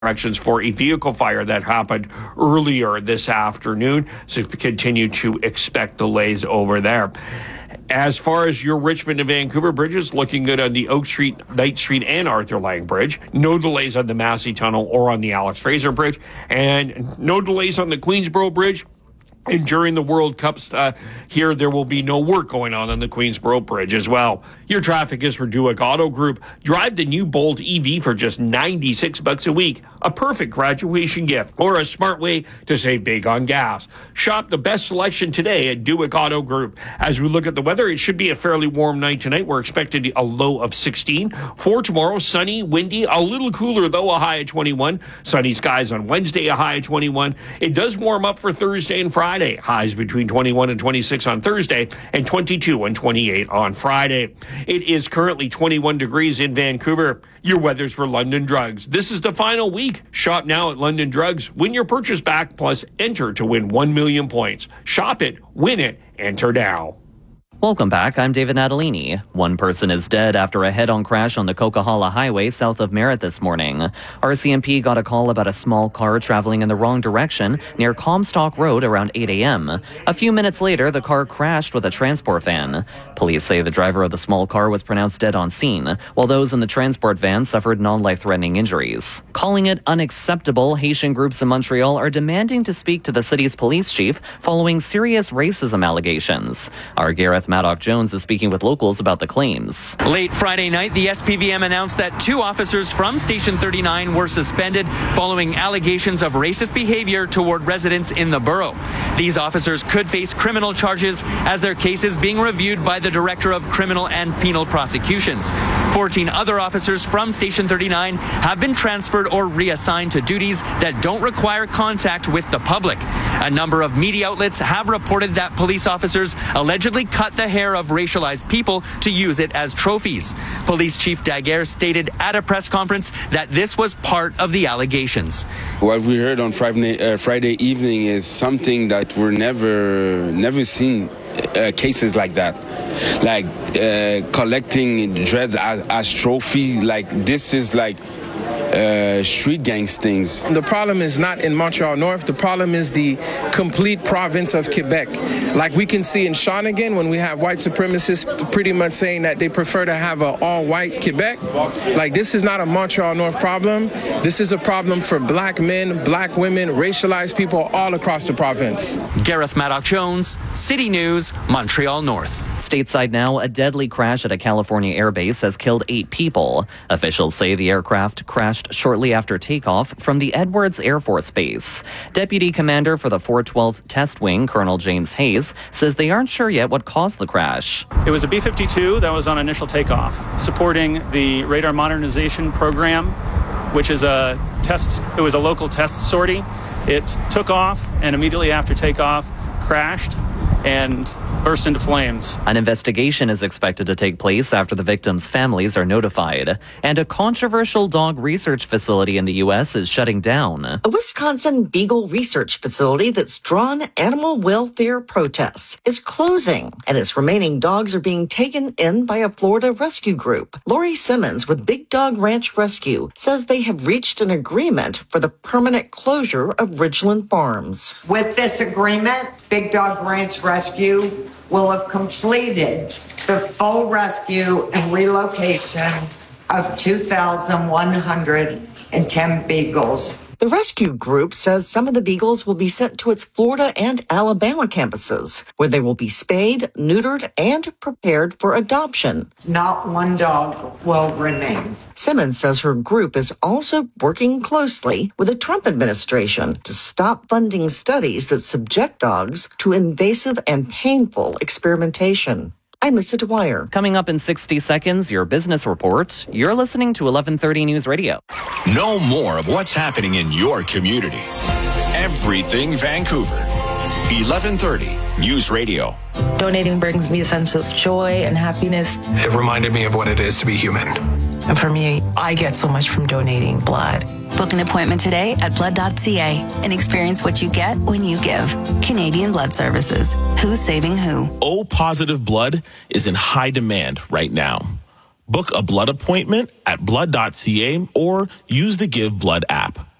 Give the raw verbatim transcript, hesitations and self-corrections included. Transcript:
directions for a vehicle fire that happened earlier this afternoon, so continue to expect delays over there. As far as your Richmond to Vancouver bridges, looking good on the Oak Street, Knight Street, and Arthur Lang Bridge. No delays on the Massey Tunnel or on the Alex Fraser Bridge, and no delays on the Queensboro Bridge. And during the World Cups uh, here, there will be no work going on on the Queensboro Bridge as well. Your traffic is for Duick Auto Group. Drive the new Bolt E V for just ninety-six bucks a week. A perfect graduation gift or a smart way to save big on gas. Shop the best selection today at Duick Auto Group. As we look at the weather, it should be a fairly warm night tonight. We're expecting a low of sixteen. For tomorrow, sunny, windy, a little cooler though, a high of twenty-one. Sunny skies on Wednesday, a high of twenty-one. It does warm up for Thursday and Friday. Highs between twenty-one and twenty-six on Thursday and twenty-two and twenty-eight on Friday. It is currently twenty-one degrees in Vancouver. Your weather's for London Drugs. This is the final week. Shop now at London Drugs. Win your purchase back plus enter to win one million points. Shop it, win it, enter now. Welcome back. I'm David Natalini. One person is dead after a head-on crash on the Coquihalla Highway south of Merritt this morning. R C M P got a call about a small car traveling in the wrong direction near Comstock Road around eight a.m. A few minutes later, the car crashed with a transport van. Police say the driver of the small car was pronounced dead on scene, while those in the transport van suffered non-life-threatening injuries. Calling it unacceptable, Haitian groups in Montreal are demanding to speak to the city's police chief following serious racism allegations. Our Gareth Maddock-Jones is speaking with locals about the claims. Late Friday night, the S P V M announced that two officers from Station thirty-nine were suspended following allegations of racist behavior toward residents in the borough. These officers could face criminal charges as their case is being reviewed by the Director of Criminal and Penal Prosecutions. fourteen other officers from Station thirty-nine have been transferred or reassigned to duties that don't require contact with the public. A number of media outlets have reported that police officers allegedly cut the hair of racialized people to use it as trophies. Police Chief Daguerre stated at a press conference that this was part of the allegations. What we heard on Friday, uh, Friday evening is something that we're never, never seen uh, cases like that. Like uh, collecting dreads as, as trophy, like this is like Uh, street gangs things. The problem is not in Montreal North. The problem is the complete province of Quebec. Like we can see in Shawnigan when we have white supremacists pretty much saying that they prefer to have an all-white Quebec. Like this is not a Montreal North problem. This is a problem for black men, black women, racialized people all across the province. Gareth Maddock-Jones, City News, Montreal North. Stateside now, a deadly crash at a California airbase has killed eight people. Officials say the aircraft crashed shortly after takeoff from the Edwards Air Force Base. Deputy Commander for the four twelfth Test Wing, Colonel James Hayes, says they aren't sure yet what caused the crash. It was a B fifty-two that was on initial takeoff, supporting the radar modernization program, which is a test, it was a local test sortie. It took off and immediately after takeoff crashed and burst into flames. An investigation is expected to take place after the victims' families are notified. And a controversial dog research facility in the U S is shutting down. A Wisconsin beagle research facility that's drawn animal welfare protests is closing, and its remaining dogs are being taken in by a Florida rescue group. Lori Simmons with Big Dog Ranch Rescue says they have reached an agreement for the permanent closure of Ridgeland Farms. With this agreement, Big Dog Ranch Rescue will have completed the full rescue and relocation of two thousand one hundred ten beagles. The rescue group says some of the beagles will be sent to its Florida and Alabama campuses, where they will be spayed, neutered, and prepared for adoption. Not one dog will remain. Simmons says her group is also working closely with the Trump administration to stop funding studies that subject dogs to invasive and painful experimentation. I'm Lisa Dwyer. Coming up in sixty seconds, your business report. You're listening to eleven thirty News Radio. Know more of what's happening in your community. Everything Vancouver. eleven thirty News Radio. Donating brings me a sense of joy and happiness. It reminded me of what it is to be human. And for me, I get so much from donating blood. Book an appointment today at blood dot c a and experience what you get when you give. Canadian Blood Services. Who's saving who? O positive blood is in high demand right now. Book a blood appointment at blood dot c a or use the Give Blood app.